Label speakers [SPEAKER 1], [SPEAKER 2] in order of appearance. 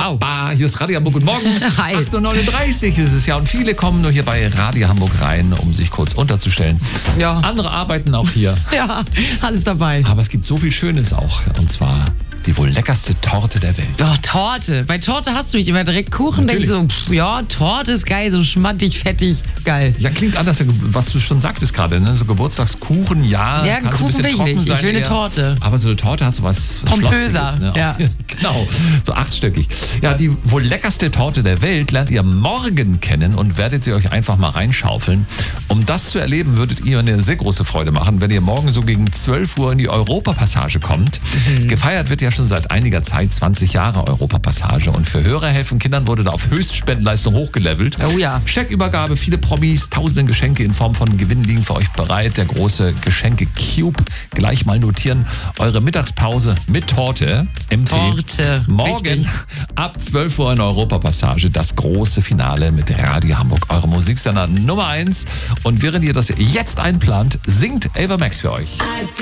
[SPEAKER 1] Wow.
[SPEAKER 2] Hier ist Radio Hamburg. Guten Morgen.
[SPEAKER 1] Hi.
[SPEAKER 2] 8.39 Uhr ist es ja und viele kommen nur hier bei Radio Hamburg rein, um sich kurz unterzustellen.
[SPEAKER 1] Ja.
[SPEAKER 2] Andere arbeiten auch hier.
[SPEAKER 1] Ja, alles dabei.
[SPEAKER 2] Aber es gibt so viel Schönes auch. Und zwar die wohl leckerste Torte der Welt.
[SPEAKER 1] Oh, Torte. Bei Torte hast du mich immer direkt Kuchen. Denke ich so, ja, Torte ist geil, so schmattig, fettig, geil.
[SPEAKER 2] Ja, klingt anders, was du schon sagtest gerade, ne? So Geburtstagskuchen, ja.
[SPEAKER 1] Ja,
[SPEAKER 2] kann
[SPEAKER 1] Kuchen
[SPEAKER 2] so ein
[SPEAKER 1] will ich
[SPEAKER 2] bisschen trocken
[SPEAKER 1] nicht.
[SPEAKER 2] sein.
[SPEAKER 1] Ich will eine
[SPEAKER 2] eher.
[SPEAKER 1] Torte.
[SPEAKER 2] Aber so eine Torte hat so was
[SPEAKER 1] Pompöser,
[SPEAKER 2] Schlotziges, ne?
[SPEAKER 1] ja.
[SPEAKER 2] Genau, so 8-stöckig. Ja, die wohl leckerste Torte der Welt lernt ihr morgen kennen und werdet ihr euch einfach mal reinschaufeln. Um das zu erleben, würdet ihr eine sehr große Freude machen, wenn ihr morgen so gegen 12 Uhr in die Europapassage kommt. Gefeiert wird ja schon seit einiger Zeit 20 Jahre Europapassage und für Hörer helfen Kindern wurde da auf Höchstspendenleistung hochgelevelt.
[SPEAKER 1] Oh ja.
[SPEAKER 2] Scheckübergabe, viele Promis, tausende Geschenke in Form von Gewinnen liegen für euch bereit. Der große Geschenke-Cube. Gleich mal notieren. Eure Mittagspause mit Torte. MT.
[SPEAKER 1] Torte.
[SPEAKER 2] Morgen
[SPEAKER 1] Richtig.
[SPEAKER 2] ab 12 Uhr in Europapassage. Das große Finale mit Radio Hamburg. Eure Musiksender Nummer 1. Und während ihr das jetzt einplant, singt Ava Max für euch.